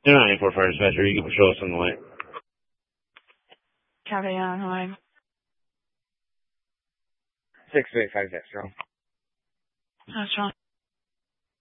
They're not 84 fire dispatcher. You can show us on the way. Copy on the way. 6850. That's wrong.